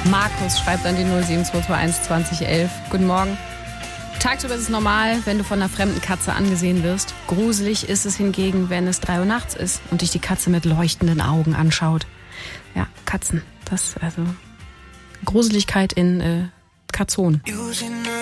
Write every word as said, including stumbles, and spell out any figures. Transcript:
Markus schreibt an die null sieben zwei zwei eins zwanzig elf. Guten Morgen. Tagsüber ist es normal, wenn du von einer fremden Katze angesehen wirst. Gruselig ist es hingegen, wenn es drei Uhr nachts ist und dich die Katze mit leuchtenden Augen anschaut. Ja, Katzen, das, also Gruseligkeit in äh, Katzon.